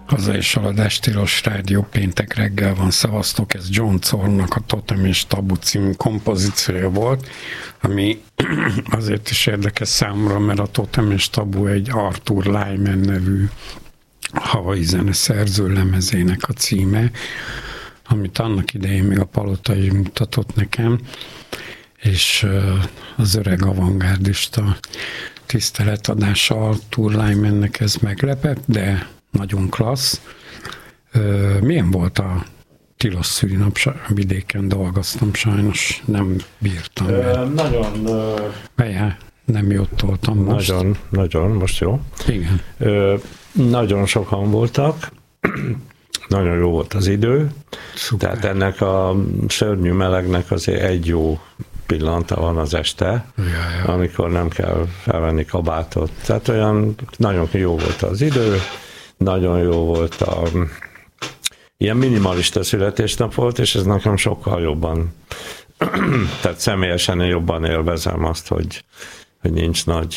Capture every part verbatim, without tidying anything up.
Haza és Haladás Tilos Rádió, péntek reggel van, szavaztok, ez John Zornnak a Totem és Tabu című kompozíciója volt, ami azért is érdekes számomra, mert a Totem és Tabu egy Arthur Lyman nevű havai zeneszerző lemezének a címe, amit annak idején még a Palotai mutatott nekem, és az öreg avantgárdista tiszteletadása Arthur Lymannek ez meglepett, de nagyon klassz. Milyen volt a tilos szülinap? Vidéken dolgoztam, sajnos nem bírtam. Ö, nagyon... Beje, nem jót toltam most. Nagyon, nagyon, most jó. Igen. Ö, nagyon sokan voltak, nagyon jó volt az idő, Szuper. Tehát ennek a szörnyű melegnek azért egy jó pillanata van az este, ja, ja. amikor nem kell felvenni kabátot. Tehát olyan nagyon jó volt az idő, nagyon jó volt a ilyen minimalista születésnap volt, és ez nekem sokkal jobban, tehát személyesen jobban élvezem azt, hogy, hogy nincs nagy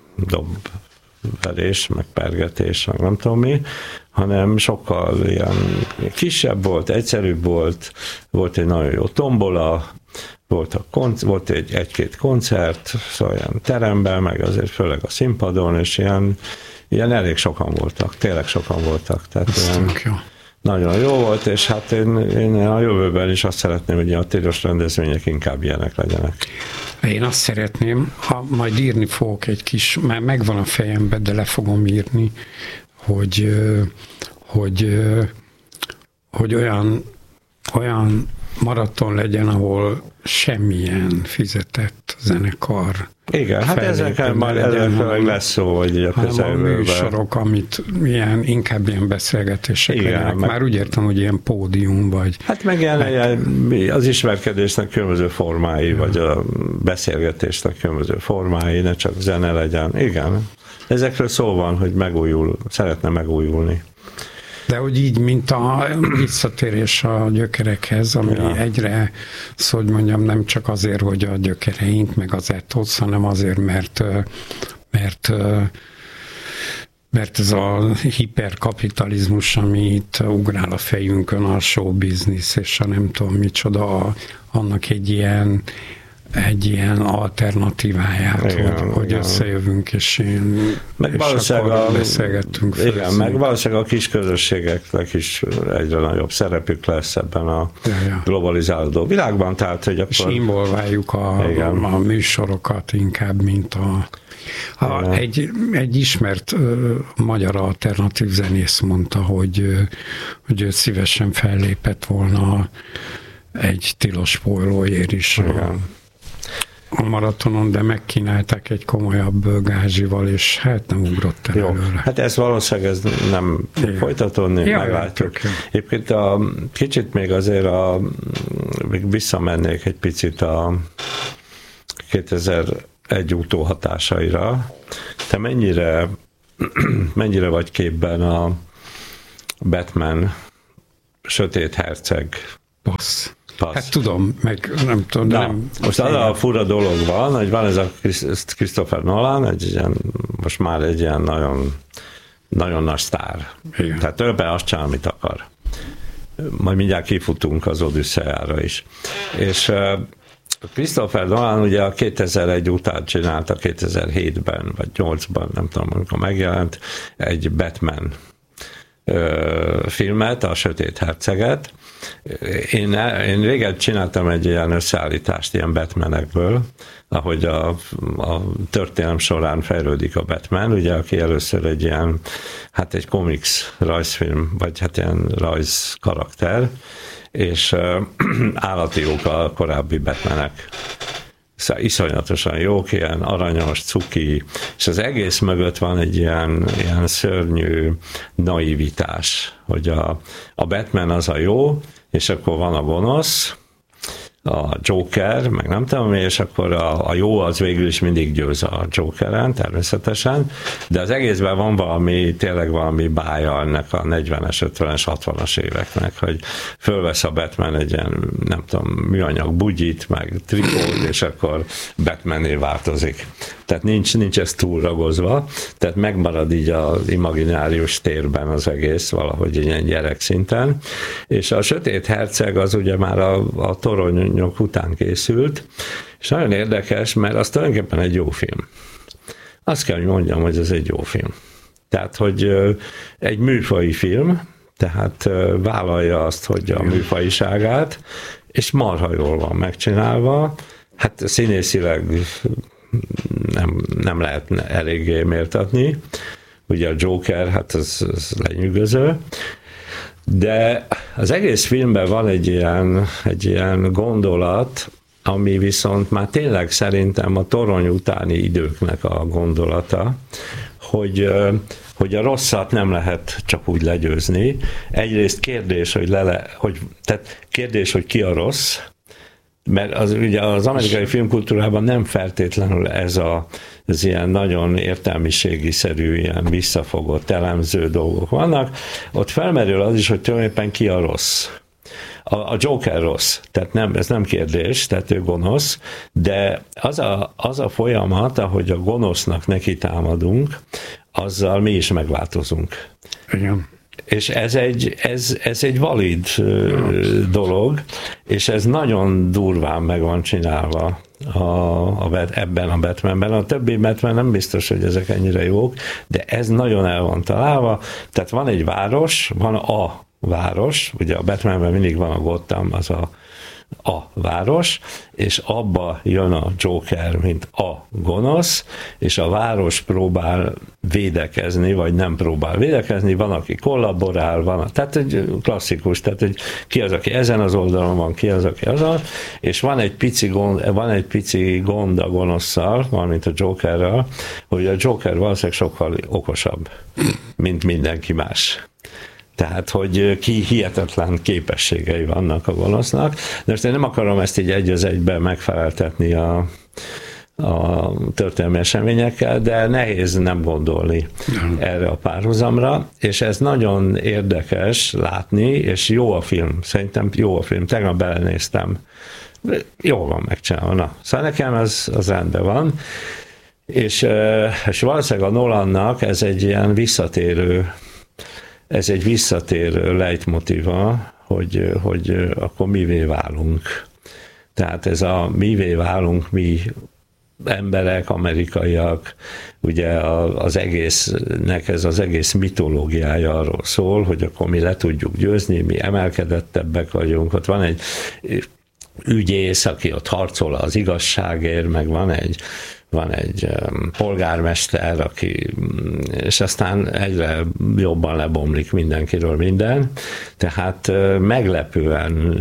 dobverés, meg pergetés, meg nem tudom mi, hanem sokkal ilyen kisebb volt, egyszerűbb volt, volt egy nagyon jó tombola, volt, a konc- volt egy, egy-két koncert, szóval ilyen teremben, meg azért főleg a színpadon, és ilyen, ilyen elég sokan voltak, tényleg sokan voltak. Tehát ilyen, jó. Nagyon jó volt, és hát én, én a jövőben is azt szeretném, hogy a tilos rendezvények inkább ilyenek legyenek. Én azt szeretném, ha majd írni fogok egy kis, már megvan a fejemben, de le fogom írni, hogy, hogy, hogy olyan, olyan maraton legyen, ahol semmilyen fizetett zenekar. Igen, hát ezekkel már ezekkel lesz szó, hogy a közelből. A műsorok, amit ilyen, inkább ilyen beszélgetések igen, legyenek. meg, már úgy értem, hogy ilyen pódium, vagy... Hát meg ilyen, meg, az ismerkedésnek különböző formái, ja. vagy a beszélgetésnek különböző formái, ne csak zene legyen. Igen, ezekről szó van, hogy megújul, szeretne megújulni. De hogy így, mint a visszatérés a gyökerekhez, ami ja. egyre, szóval hogy mondjam, nem csak azért, hogy a gyökereink, meg az etosz, hanem azért, mert, mert, mert ez a hiperkapitalizmus, ami itt ugrál a fejünkön, a show business, és a nem tudom micsoda, annak egy ilyen egy ilyen alternatíváját, igen, hogy, hogy összejövünk, és, én, meg és akkor beszélgettünk. Igen, főszünk. Meg valószínűleg a kis közösségeknek is egyre nagyobb szerepük lesz ebben a ja, ja. globalizálódó világban, tehát, hogy akkor... És involváljuk a, a, a műsorokat inkább, mint a... a egy, egy ismert uh, magyar alternatív zenész mondta, hogy, uh, hogy ő szívesen fellépett volna egy tilos pólóért is. Igen. A maratonon, de megkínálták egy komolyabb gázsival, és hát nem ugrott el jó, előle. Hát ez valószínűleg ez nem fog folytatódni, ja, meglátjuk. Egyébként a, kicsit még azért a, még visszamennék egy picit a kétezer-egy utóhatásaira. Te mennyire, mennyire vagy képben a Batman Sötét Herceg? Passz. Passz. Hát tudom, meg nem tudom. Na, nem, most az a fura dolog van, hogy van ez a Christopher Nolan, egy ilyen, most már egy ilyen nagyon, nagyon nagy sztár. Igen. Tehát többen azt csinál, amit akar. Majd mindjárt kifutunk az Odüsszeára is. És uh, Christopher Nolan ugye a kétezer-egy után csinálta, kétezer-hétben vagy nyolcban, nem tudom, amikor megjelent, egy Batman uh, filmet, a Sötét Herceget. Én, én régen csináltam egy ilyen összeállítást ilyen Batmanekből, ahogy a, a történelem során fejlődik a Batman, ugye, aki először egy ilyen, hát egy komiks rajzfilm, vagy hát ilyen rajz karakter, és uh, állati jók a korábbi Batmanek. Szóval iszonyatosan jók, ilyen aranyos, cuki, és az egész mögött van egy ilyen, ilyen szörnyű naivitás, hogy a, a Batman az a jó, és akkor van a gonosz, a Joker, meg nem tudom mi, és akkor a, a jó az végül is mindig győz a Jokeren, természetesen, de az egészben van valami, tényleg valami bája ennek a negyvenes, ötvenes, hatvanas éveknek, hogy fölvesz a Batman egy ilyen, nem tudom, műanyag bugyit, meg trikót, és akkor Batmané változik. Tehát nincs, nincs ez túl ragozva, tehát megmarad így az imaginárius térben az egész valahogy ilyen gyerekszinten. És a Sötét Herceg az ugye már a, a Toronyok után készült, és nagyon érdekes, mert az tulajdonképpen egy jó film. Azt kell, hogy mondjam, hogy ez egy jó film. Tehát, hogy egy műfaji film, tehát vállalja azt, hogy a műfajiságát, és marha jól van megcsinálva. Hát színészileg nem, nem lehet eléggé méltatni. Ugye a Joker, hát az, az lenyűgöző. De az egész filmben van egy ilyen, egy ilyen gondolat, ami viszont már tényleg szerintem a torony utáni időknek a gondolata, hogy, hogy a rosszat nem lehet csak úgy legyőzni. Egyrészt kérdés, hogy, lele, hogy, tehát kérdés, hogy ki a rossz, mert az, ugye az amerikai filmkultúrában nem feltétlenül ez a, az ilyen nagyon értelmiségi-szerű, ilyen visszafogott, elemző dolgok vannak. Ott felmerül az is, hogy tulajdonképpen ki a rossz. A, a Joker rossz, tehát nem, ez nem kérdés, tehát ő gonosz, de az a, az a folyamat, ahogy a gonosznak neki támadunk, azzal mi is megváltozunk. Igen. És ez egy, ez, ez egy valid dolog, és ez nagyon durván meg van csinálva a, a, ebben a Batmanben. A többi Batman nem biztos, hogy ezek ennyire jók, de ez nagyon el van találva. Tehát van egy város, van a város, ugye a Batmanben mindig van a Gotham, az a, a város, és abba jön a Joker, mint a gonosz, és a város próbál védekezni, vagy nem próbál védekezni, van, aki kollaborál, van, tehát egy klasszikus, tehát hogy ki az, aki ezen az oldalon van, ki az, aki azon, és van egy pici gond, van egy pici gond a gonoszszal, valamint a Jokerrel, hogy a Joker valószínűleg sokkal okosabb, mint mindenki más. Tehát, hogy ki hihetetlen képességei vannak a gonosznak. De most én nem akarom ezt így egy az egyben megfeleltetni a, a történelmi eseményekkel, de nehéz nem gondolni nem. erre a párhuzamra, és ez nagyon érdekes látni, és jó a film. Szerintem jó a film. Tegnap belenéztem. Jól van megcsinálva. Na, szóval nekem az, az rendben van. És, és valószínűleg a Nolannak ez egy ilyen visszatérő Ez egy visszatérő lejtmotíva, hogy, hogy akkor mivé válunk. Tehát ez a mivé válunk mi emberek, amerikaiak, ugye az egésznek ez az egész mitológiája arról szól, hogy akkor mi le tudjuk győzni, mi emelkedettebbek vagyunk. Ott van egy ügyész, aki ott harcol az igazságért, meg van egy van egy um, polgármester, aki, és aztán egyre jobban lebomlik mindenkiről minden, tehát uh, meglepően uh,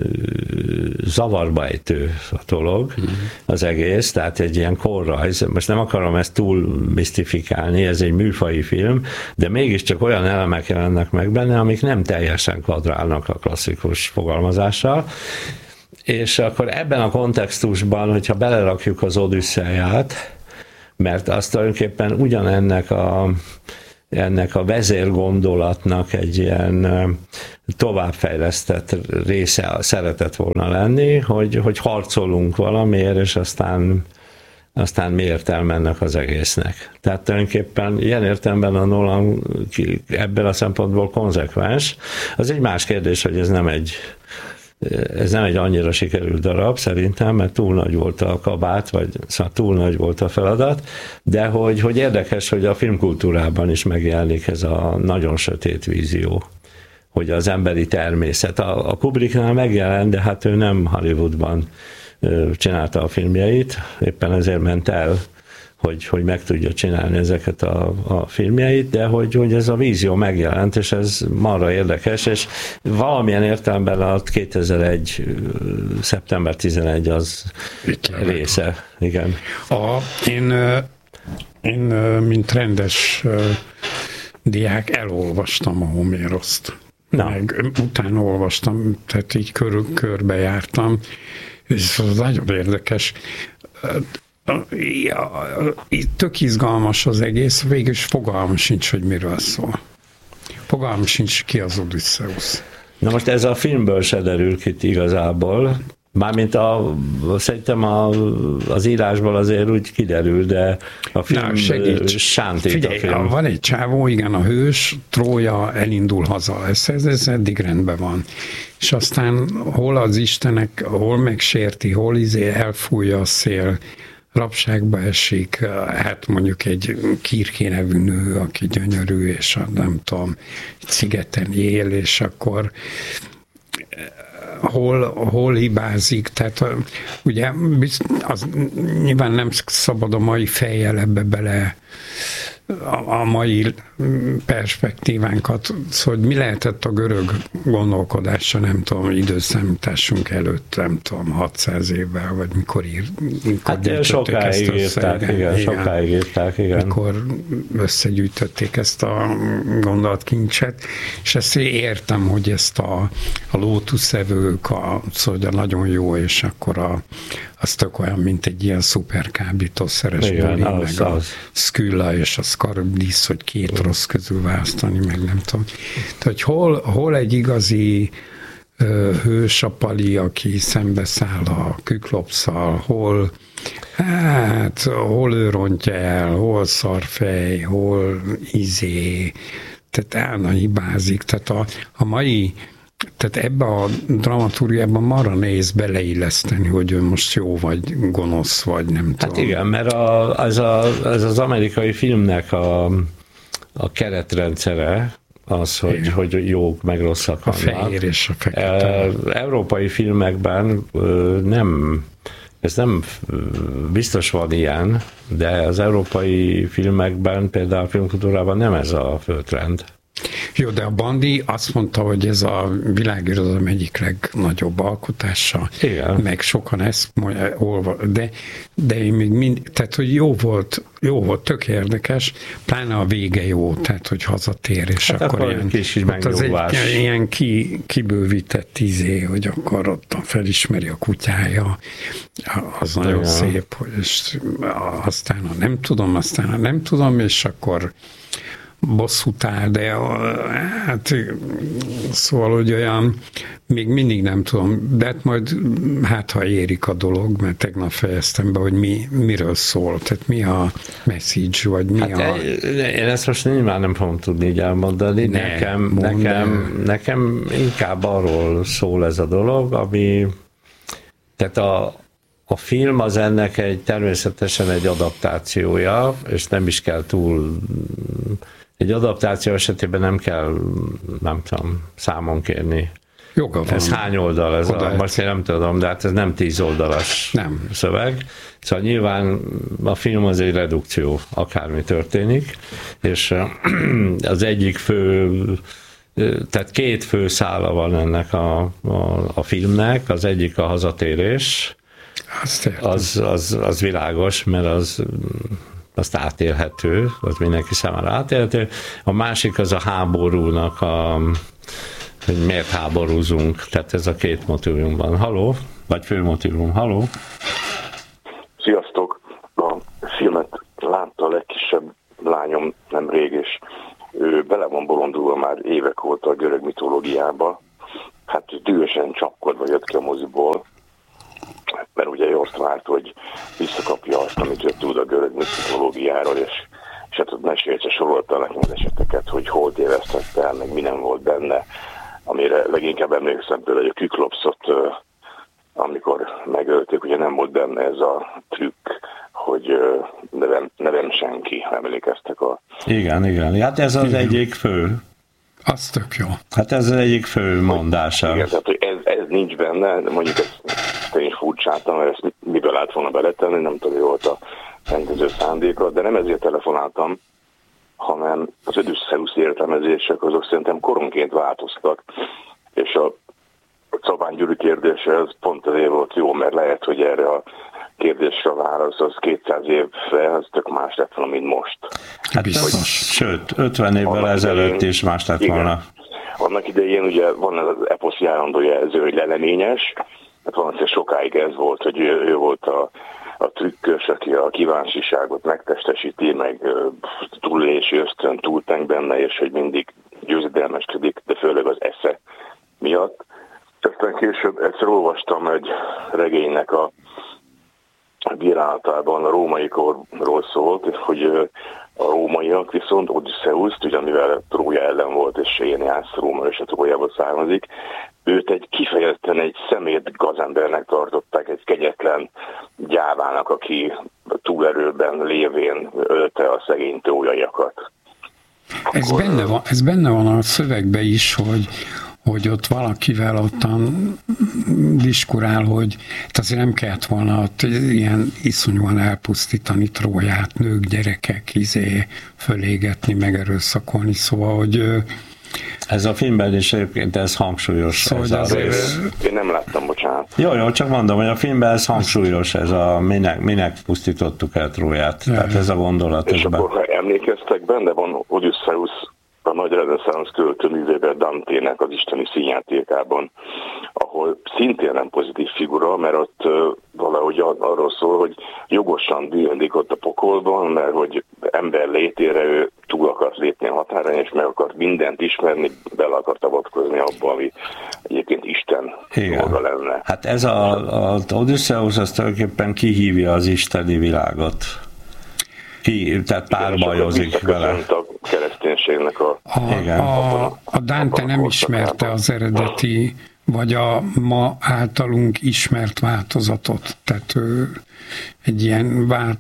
zavarba ejtő a dolog mm-hmm. az egész, tehát egy ilyen korrajz, most nem akarom ezt túl misztifikálni, ez egy műfaji film, de mégiscsak olyan elemek jelennek meg benne, amik nem teljesen kvadrálnak a klasszikus fogalmazással, és akkor ebben a kontextusban, hogyha belerakjuk az Odüsszeiát, mert azt tulajdonképpen ugyanennek a, ennek a vezérgondolatnak egy ilyen továbbfejlesztett része szeretett volna lenni, hogy, hogy harcolunk valamiért, és aztán, aztán mi értelme ennek az egésznek. Tehát tulajdonképpen ilyen értelemben a Nolan ebben a szempontból konzekvens. Az egy más kérdés, hogy ez nem egy Ez nem egy annyira sikerült darab szerintem, mert túl nagy volt a kabát, vagy szóval túl nagy volt a feladat, de hogy, hogy érdekes, hogy a filmkultúrában is megjelenik ez a nagyon sötét vízió, hogy az emberi természet. A, a Kubricknál megjelent, de hát ő nem Hollywoodban csinálta a filmjeit, éppen ezért ment el, hogy, hogy meg tudja csinálni ezeket a, a filmjeit, de hogy, hogy ez a vízió megjelent, és ez marra érdekes, és valamilyen értelemben a kétezer-egy. szeptember tizenegy az része. Igen. A, én, én, mint rendes diák elolvastam a Homéroszt. Na. Meg utána olvastam, tehát így kör, körbe jártam, és ez nagyon érdekes. Ja, tök izgalmas az egész, végülis fogalmam sincs, hogy miről szól. Fogalmam sincs, ki az Odüsszeusz. Na most ez a filmből se derül ki igazából, Mármint a, szerintem a, az írásból azért úgy kiderül, de a film sántít. Figyelj, a film. Van egy csávó, igen, a hős, Trója elindul haza, ez, ez, ez eddig rendben van. És aztán hol az Istenek, hol megsérti, hol izé elfújja a szél, rabságba esik, hát mondjuk egy Kirké nevű nő, aki gyönyörű, és a, nem tudom, egy szigeten él, és akkor hol, hol hibázik, tehát ugye az nyilván nem szabad a mai fejjel ebbe bele a, a mai perspektívánkat, szóval mi lehetett a görög gondolkodása, nem tudom, időszámításunk előtt, nem tudom, hatszáz évvel, vagy mikor ír, mikor hát sokáig írták, igen, igen, sokáig írták, igen. Mikor összegyűjtötték ezt a gondolatkincset, és ezt értem, hogy ezt a, a lótuszevők, a, szóval nagyon jó, és akkor a, az tök olyan, mint egy ilyen szuper kábítószeres buli, meg az. A Skylla és a Charybdis, hogy két rossz közül választani, meg nem tudom. Tehát, hogy hol, hol egy igazi ö, hős a Pali, aki szembeszáll a Küklopsszal, hol hát, hol ő rontja el, hol szarfej, hol izé, tehát állna hibázik. Tehát a, a mai Tehát ebbe a dramaturgiában marra nehéz beleilleszteni, hogy ő most jó vagy gonosz, vagy nem hát tudom. Hát igen, mert a, az, a, az az amerikai filmnek a, a keretrendszere az, hogy, hogy jók meg rosszak vannak. A fehér és a fekete. Európai filmekben nem, ez nem biztos van ilyen, de az európai filmekben, például a filmkultúrában nem ez a fő trend. Jó, de a Bandi azt mondta, hogy ez a világirodalom egyik legnagyobb alkotása, igen. Meg sokan ezt olva, de, de én még mind, tehát, hogy jó volt, jó volt, tök érdekes, pláne a vége jó, tehát, hogy hazatér, és hát akkor, akkor ilyen, kis az egy ilyen ki, kibővített izé, hogy akkor ott felismeri a kutyája, az nagyon igen. Szép, és aztán a nem tudom, aztán a nem tudom, és akkor bosszút áll, de hát szóval, hogy olyan még mindig nem tudom, de hát majd hát, ha érik a dolog, mert tegnap fejeztem be, hogy mi, miről szól, tehát mi a message, vagy mi hát a... Én ezt most nyilván nem fogom tudni így elmondani, ne, nekem, nekem, nekem inkább arról szól ez a dolog, ami tehát a A film az ennek egy természetesen egy adaptációja, és nem is kell túl... Egy adaptáció esetében nem kell, nem tudom, számon kérni. Joga van. Ez hány oldal? Ez a, most én nem tudom, de hát ez nem tíz oldalas nem. Szöveg. Szóval nyilván a film az egy redukció, akármi történik, és az egyik fő, tehát két fő szála van ennek a, a, a filmnek, az egyik a hazatérés, az, az, az világos, mert az azt átélhető, az mindenki számára átélhető. A másik az a háborúnak, a, hogy miért háborúzunk, tehát ez a két motívum van. Haló? Vagy fő motívum. Haló? Sziasztok! A filmet látta a legkisebb lányom nemrég, és ő bele van bolondulva már évek óta a görög mitológiába. Hát dühösen csapkodva jött ki a moziból, mert ugye ő azt várt, hogy visszakapja azt, amit ő tud a görög mitológiáról, és, és hát ott mesélce sorolta nekem az eseteket, hogy hol tévesztett el, meg mi nem volt benne, amire leginkább emlékszem tőle, hogy a Küklopszot, amikor megölték, ugye nem volt benne ez a trükk, hogy nevem, nevem senki, ha emlékeztek a... Igen, igen, hát ez az igen. Egyik fő. Az tök jó. Hát ez az egyik fő mondása. Igen, tehát hogy ez, ez nincs benne, de mondjuk ezt, ezt én is furcsáltam, mert ezt miből lehet volna beletenni, nem tudom, hogy volt a rendező szándéka, de nem ezért telefonáltam, hanem az Odüsszeusz értelmezések azok szerintem koronként változtak, és a Czabán Gyuri kérdése az pont azért volt jó, mert lehet, hogy erre a kérdésre a válasz az kétszáz évre, az tök más lett volna, mint most. Hát biztos. Sőt, ötven évvel ezelőtt is más lett volna. Igen. Annak idején ugye van az eposzi állandó jelző, hogy leleményes, hát valószínűleg sokáig ez volt, hogy ő, ő volt a, a trükkös, aki a kíváncsiságot megtestesíti, meg túlélési ösztön túlteng benne, és hogy mindig győzedelmeskedik, de főleg az esze miatt. Aztán később egyszer olvastam egy regénynek a bírálatában, a római korról szólt, hogy a rómaiak viszont Odüsszeuszt, ugye mivel Trója ellen volt, és Éneász Róma és a Trójából származik, őt egy kifejezetten egy szemét gazembernek tartották, egy kegyetlen gyávának, aki túlerőben lévén ölte a szegény trójaiakat. Ez, Akkor... benne van, ez benne van a szövegben is, hogy hogy ott valakivel ottan diskurál, hogy azért nem kellett volna ott ilyen iszonyúan elpusztítani Tróját, nők, gyerekek, izé, fölégetni, megerőszakolni, szóval, hogy ez a filmben is egyébként ez hangsúlyos. Szóval ez a rész. Én nem láttam, bocsánat. Jó, jó, csak mondom, hogy a filmben ez hangsúlyos, ez a minek, minek pusztítottuk el Tróját. Ja, tehát ez a gondolat. És akkor, ha emlékeztek, benne van Odüsszeusz a nagy reneszánsz költőművében Dantének az isteni színjátékában, ahol szintén nem pozitív figura, mert ott valahogy arról szól, hogy jogosan bűndik ott a pokolban, mert hogy ember létére ő túl akart lépni a határon, és meg akart mindent ismerni, bele akart avatkozni abba, ami egyébként Isten dolga lenne. Hát ez a, a Odüsszeusz az tulajdonképpen kihívja az isteni világot. Ki, tehát párbajozik vele. A kereszténységnek a... A, a, a Dante nem ismerte az eredeti, vagy a ma általunk ismert változatot. Tehát ő egy ilyen, vál,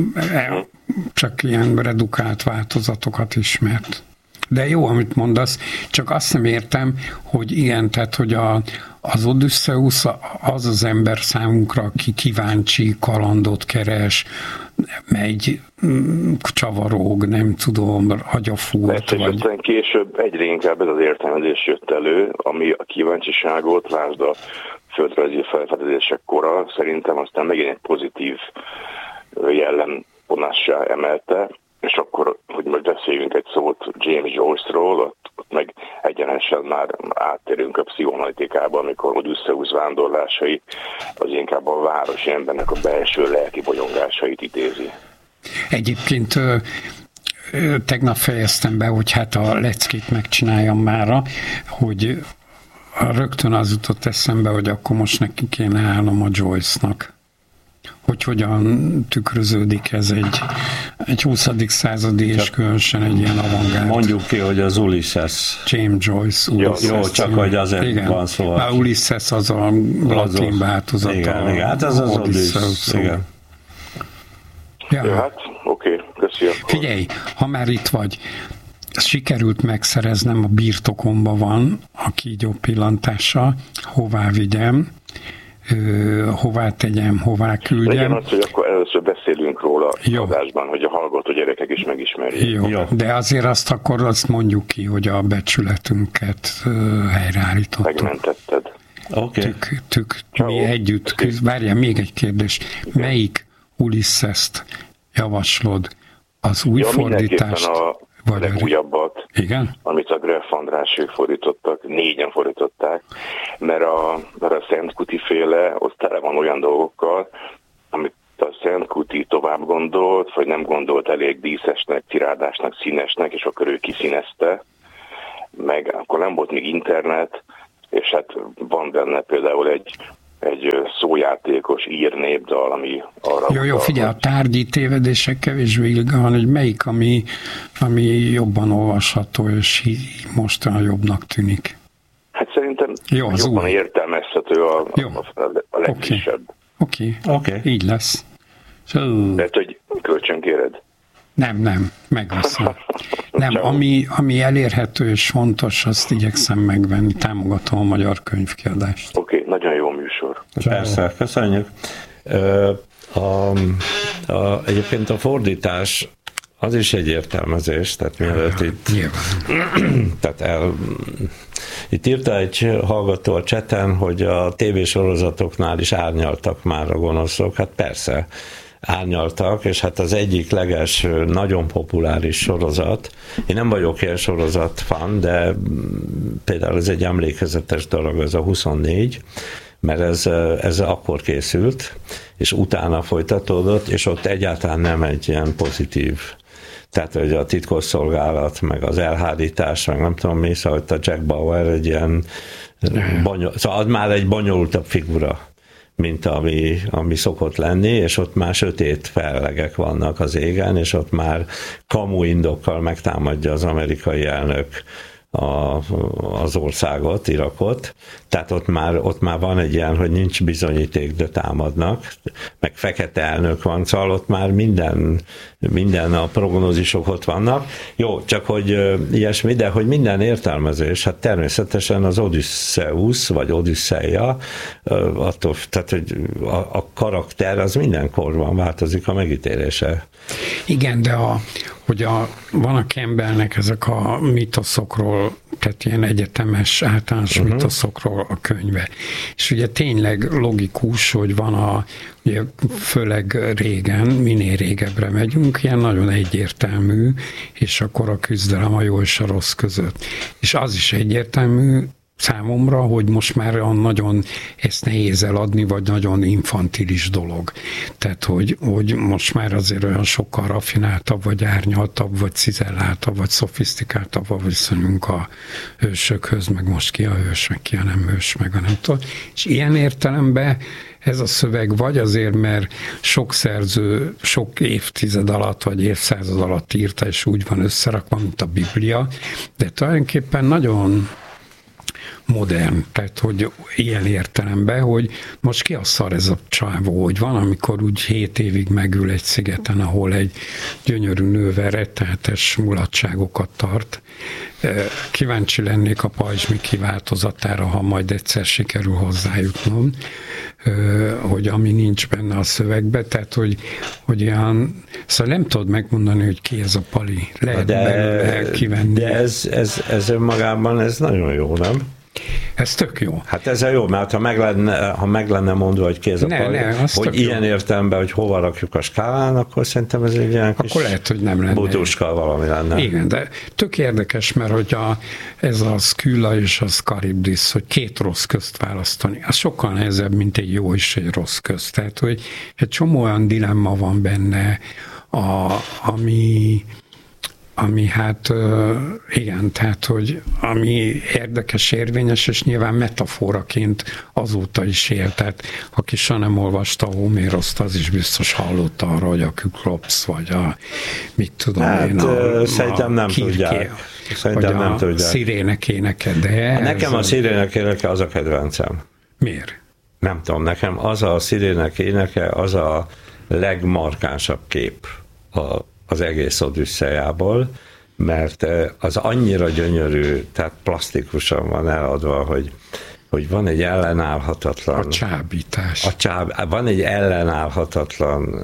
csak ilyen redukált változatokat ismert. De jó, amit mondasz, csak azt nem értem, hogy igen, tehát, hogy a, az Odüsszeusz az az ember számunkra, aki kíváncsi, kalandot keres, megy, csavaróg, nem tudom, agyafúrt. Persze, vagy... aztán később egyre inkább ez az értelmezés jött elő, ami a kíváncsiságot, lásd a földrajzi felfedezések kora, szerintem aztán megint egy pozitív jellemvonássá emelte, és akkor, hogy most beszéljünk egy szót James Joyce-ról, ott, ott meg egyenesen már áttérünk a pszichoanalitikába, amikor Odüsszeusz vándorlásai az inkább a városi embernek a belső lelki bolyongásait idézi. Egyébként tegnap fejeztem be, hogy hát a leckét megcsináljam mára, hogy rögtön az jutott eszembe, hogy akkor most neki kéne állnom a Joyce-nak. Hogy hogyan tükröződik ez egy, egy huszadik századi és különösen egy ilyen avantgárd. Mondjuk ki, hogy az Ulysses. James Joyce. Ulysses. Jó, csak hogy azért igen. Van szó. A Ulysses az a latin változata. Igen, igen, hát az az Odysseus. Igen. Ja. Ja, hát oké, okay, köszönöm. Figyelj, ha már itt vagy, sikerült megszereznem, a birtokomba van a kígyó pillantással, hová vigyem, hová tegyem, hová küldjem. Legyen az, hogy akkor először beszélünk róla adásban, hogy a hallgató gyerekek is megismerjék. Jó. Jó, de azért azt akkor azt mondjuk ki, hogy a becsületünket helyreállítottuk. Megmentetted. Okay. Tük, tük, mi együtt, várjál, még egy kérdés. Igen. Melyik Ulyssest javaslod? Az új ja, fordítást? A vagy legújabbat, igen? amit a Greff Andrásék fordítottak, négyen fordították, mert a, mert a Szent Kuti féle, ott tele van olyan dolgokkal, amit a Szent Kuti tovább gondolt, vagy nem gondolt elég díszesnek, tirádásnak, színesnek, és akkor ő kiszínezte, meg akkor nem volt még internet, és hát van benne például egy egy szójátékos ír népdal, ami arra... Jó, jó, figyelj, a tárgyi tévedések kevésbé illetve, hogy melyik, ami, ami jobban olvasható, és mostanra jobbnak tűnik. Hát szerintem jó, jobban új. Értelmezhető a, a, a legfrissebb. Oké, okay. okay. okay. Így lesz. So... Tehát, hogy kölcsönkéred? Nem, nem, megveszem. Nem, ami, ami elérhető és fontos, azt igyekszem megvenni. Támogatom a magyar könyvkiadást. Oké, okay, nagyon jó műsor. Persze, köszönjük. A, a, egyébként a fordítás az is egy értelmezés, tehát mielőtt itt, tehát el, itt írta egy hallgató a cseten, hogy a tévésorozatoknál is árnyaltak már a gonoszok. Hát persze, árnyaltak, és hát az egyik legelső, nagyon populáris sorozat, én nem vagyok ilyen sorozat fan, de például ez egy emlékezetes dolog, ez a huszonnégy, mert ez, ez akkor készült, és utána folytatódott, és ott egyáltalán nem egy ilyen pozitív, tehát hogy a titkosszolgálat, meg az elhárítás, meg nem tudom mi, szóval a Jack Bauer egy ilyen bonyol, szóval az már egy bonyolultabb figura, mint ami, ami szokott lenni, és ott már sötét fellegek vannak az égen, és ott már kamu indokkal megtámadja az amerikai elnök a, az országot, Irakot, tehát ott már, ott már van egy ilyen, hogy nincs bizonyíték, de támadnak, meg fekete elnök van, szóval ott már minden, minden a prognózisok ott vannak. Jó, csak hogy ilyesmi, de hogy minden értelmezés, hát természetesen az Odysseus, vagy Odüsszeia, attól, tehát hogy a, a karakter az mindenkorban változik a megítélése. Igen, de a, hogy a, van a Campbellnek ezek a mitoszokról, tehát ilyen egyetemes, általános uh-huh. mitoszokról a könyve. És ugye tényleg logikus, hogy van a, ugye főleg régen, minél régebbre megyünk, ilyen nagyon egyértelmű, és akkor a küzdelem a jó és a rossz között. És az is egyértelmű számomra, hogy most már olyan nagyon ezt nehéz eladni, vagy nagyon infantilis dolog. Tehát, hogy, hogy most már azért olyan sokkal raffináltabb, vagy árnyaltabb, vagy cizelláltabb, vagy szofisztikáltabb a viszonyunk a hősökhöz, meg most ki a hős, meg ki a nem hős, meg a nem tudom. És ilyen értelemben ez a szöveg vagy azért, mert sok szerző sok évtized alatt, vagy évszázad alatt írta, és úgy van összerakva, mint a Biblia, de tulajdonképpen nagyon modern, tehát hogy ilyen értelemben, hogy most ki a szar ez a csávó, hogy van, amikor úgy hét évig megül egy szigeten, ahol egy gyönyörű nővel rettenetes mulatságokat tart. Kíváncsi lennék a pajzsmi kiváltozatára, ha majd egyszer sikerül hozzájutnom, hogy ami nincs benne a szövegbe, tehát hogy, hogy ilyen, szóval nem tudod megmondani, hogy ki ez a Pali. Lehet de, belőle kivenni. De ez, ez, ez önmagában ez nagyon jó, nem? Ez tök jó. Hát ez jó, mert ha meg lenne, ha meg lenne mondva, hogy ki ez a ne, Pali, ne, hogy ilyen jó. Értelemben, hogy hova rakjuk a skálán, akkor szerintem ez egy ilyen kis akkor lehet, hogy nem lenne. Buduska valami lenne. Igen, de tök érdekes, mert hogy a, ez a Skylla és a Charybdis, hogy két rossz közt választani, az sokkal nehezebb, mint egy jó és egy rossz közt. Tehát, hogy egy csomó olyan dilemma van benne, a, ami ami hát igen, tehát, hogy ami érdekes, érvényes, és nyilván metaforaként azóta is él. Tehát aki soha nem olvasta Homéroszt, az is biztos hallotta arra, hogy a Küklops, vagy a mit tudom hát, én, a, szerintem nem Kirké, tudják. Szerintem nem tudják. Szirének éneke, de... Nekem a Szirének éneke az a kedvencem. Miért? Nem tudom, nekem az a Szirének éneke, az a legmarkánsabb kép a az egész Odüsszeiából, mert az annyira gyönyörű, tehát plastikusan van eladva, hogy, hogy van egy ellenállhatatlan... A csábítás. A csáb, van egy ellenállhatatlan...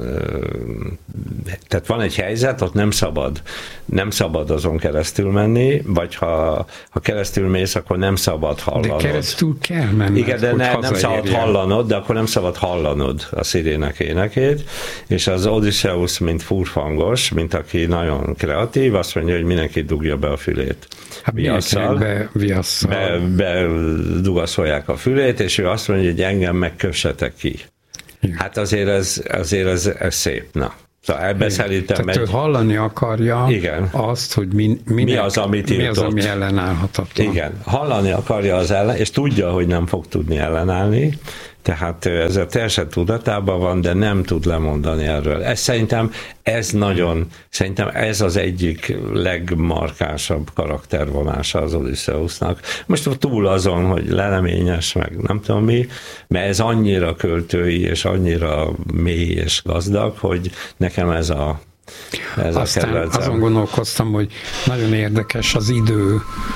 Tehát van egy helyzet, ott nem szabad, nem szabad azon keresztül menni, vagy ha, ha keresztül mész, akkor nem szabad hallanod. De keresztül kell menni. Igen, de ne, nem szabad hallanod, de akkor nem szabad hallanod a Szirének énekét, és az Odysseus, mint furfangos, mint aki nagyon kreatív, azt mondja, hogy mindenki dugja be a fülét. Hát viasszal, be, viasszal. Be, be dugaszolják a fülét, és ő azt mondja, hogy engem megkössetek ki. Igen. Hát azért ez, azért ez, ez szép, na. Szóval ebbe szerintem Tehát egy... ő hallani akarja igen. azt, hogy mi, minek, mi az, amit mi az, ami ellenállhatatlan. Igen, hallani akarja az ellen, és tudja, hogy nem fog tudni ellenállni, tehát ez a teljesen tudatában van, de nem tud lemondani erről. Ez szerintem ez nagyon, szerintem ez az egyik legmarkánsabb karaktervonása az Odysseusnak. Most túl azon, hogy leleményes, meg nem tudom mi, mert ez annyira költői, és annyira mély és gazdag, hogy nekem ez a ez Aztán a kedvencem. Azon gondolkoztam, hogy nagyon érdekes az idő,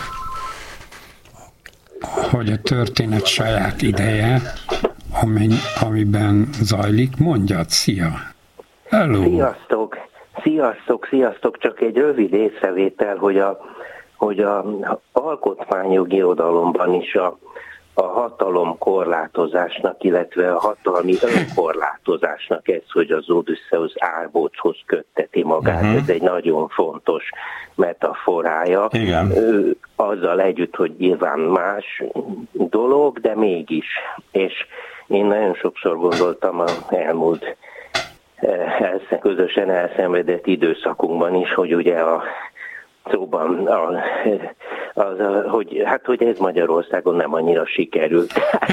hogy a történet saját ideje, amiben zajlik. Mondjad, szia! Hello! Sziasztok! Sziasztok, sziasztok! Csak egy rövid észrevétel, hogy a, hogy a alkotmányjogi irodalomban is a, a hatalom korlátozásnak, illetve a hatalmi önkorlátozásnak ez, hogy az Odysseus árbóchoz kötteti magát, uh-huh. ez egy nagyon fontos metaforája. Igen. Azzal együtt, hogy nyilván más dolog, de mégis. És én nagyon sokszor gondoltam az elmúlt elszem, közösen elszenvedett időszakunkban is, hogy ugye a szóban a az, hogy, hát, hogy ez Magyarországon nem annyira sikerült.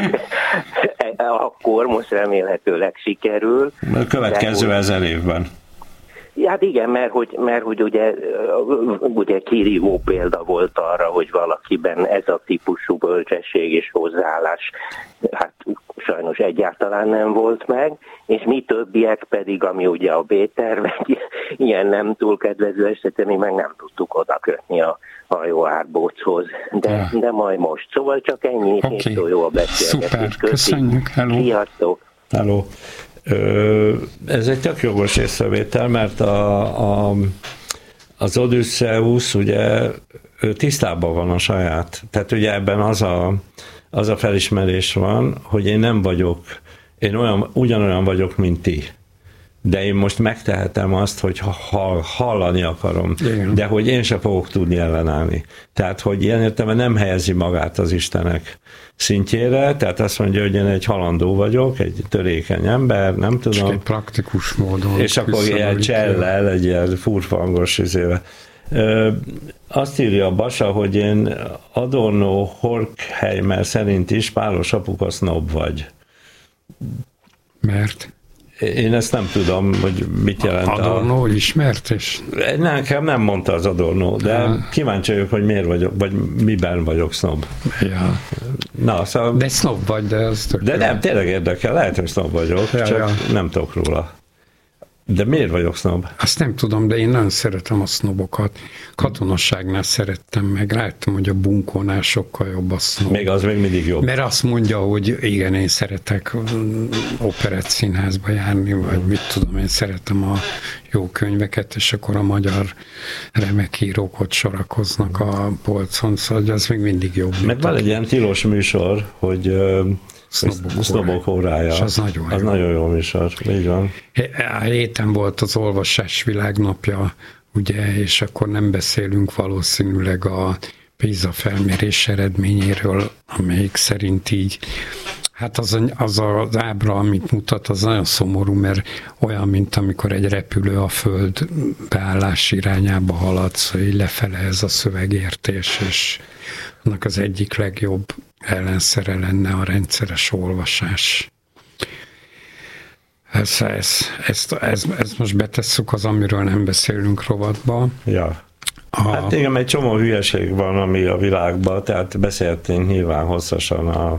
Akkor most remélhetőleg sikerül. A következő hogy, ezer évben. Hát igen, mert hogy, mert hogy ugye, ugye kirívó példa volt arra, hogy valakiben ez a típusú bölcsesség és hozzáállás hát sajnos egyáltalán nem volt meg, és mi többiek pedig, ami ugye a B-tervek, ilyen nem túl kedvező esetben, mi meg nem tudtuk oda kötni a hajóárbóchoz, de, de majd most. Szóval csak ennyi, okay. És jó a beszélgetés. Szuper, köszönjük, hello. Sziasztok. Hello. Ez egy tök jogos észrevétel, mert a, a, az Odysseus ugye tisztában van a saját, tehát ugye ebben az a, az a felismerés van, hogy én nem vagyok, én olyan, ugyanolyan vagyok, mint ti. De én most megtehetem azt, hogy ha hallani akarom, igen. De hogy én se fogok tudni ellenállni. Tehát, hogy ilyen értelemben nem helyezi magát az Istenek szintjére, tehát azt mondja, hogy én egy halandó vagyok, egy törékeny ember, nem tudom. Csak egy praktikus módon. És akkor ilyen csellel, egy ilyen furfangos izével. Azt írja a Basa, hogy én Adorno Horkheimer szerint is pálos apuka sznob vagy. Mert? Én ezt nem tudom, hogy mit jelent. Adorno a... ismert és... Nekem nem mondta az Adorno, de ja. Kíváncsi vagyok, hogy miért vagyok, vagy miben vagyok sznob. Ja. Na, szóval... De sznob vagy, de az tök De jó. Nem, tényleg érdekel, lehet, hogy sznob vagyok, ja, csak ja. Nem tudok róla. De miért vagyok sznob? Azt nem tudom, de én nagyon szeretem a sznobokat. Katonasságnál szerettem meg, láttam, hogy a bunkónál sokkal jobb a sznob. Még az még mindig jobb. Mert azt mondja, hogy igen, én szeretek operett színházba járni, vagy mit tudom, én szeretem a jó könyveket, és akkor a magyar remek írók ott sorakoznak a polcon, szóval az még mindig jobb. Mert van egy ilyen tilos műsor, hogy Sznobok órája. És az nagyon az jó. nagyon jó műsor, így van. A héten volt az olvasás világnapja, ugye, és akkor nem beszélünk valószínűleg a PISA felmérés eredményéről, amelyik szerint így, hát az, az az ábra, amit mutat, az nagyon szomorú, mert olyan, mint amikor egy repülő a föld beállás irányába halad, szóval így lefele ez a szövegértés, és annak az egyik legjobb ellenszere lenne a rendszeres olvasás. Ezt, ezt, ezt, ezt, ezt most betesszük az, amiről nem beszélünk rovatba. Ja. A... Hát igen, egy csomó hülyeség van, ami a világban, tehát beszéltünk nyilván hosszasan a,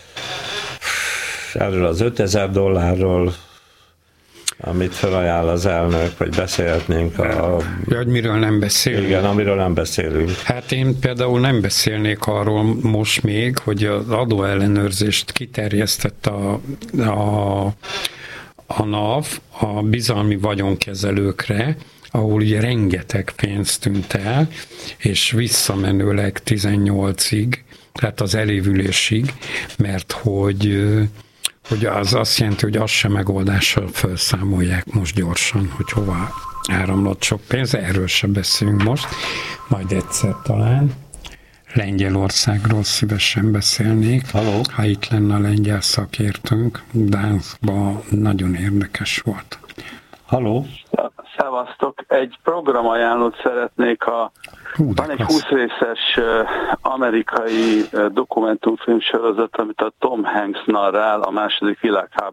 erről az ötezer dollárról, amit felajánl az elnök, vagy beszélhetnénk a... Ja, hogy miről nem beszélünk. Igen, amiről nem beszélünk. Hát én például nem beszélnék arról most még, hogy az adóellenőrzést kiterjesztett a, a, a NAV a bizalmi vagyonkezelőkre, ahol ugye rengeteg pénz tűnt el, és visszamenőleg tizennyolcig, tehát az elévülésig, mert hogy hogy az azt jelenti, hogy az sem megoldással felszámolják most gyorsan, hogy hova áramlott sok pénz, erről sem beszélünk most, majd egyszer talán. Lengyelországról szívesen beszélnék, Halló. Ha itt lenne a lengyel szakértőnk, Gdanskban nagyon érdekes volt. Halló? Szevasztok! Egy programajánlót szeretnék. A, Hú, van egy klassz. húsz részes uh, amerikai uh, dokumentumfilm sorozat, amit a Tom Hanks narrál a második világháború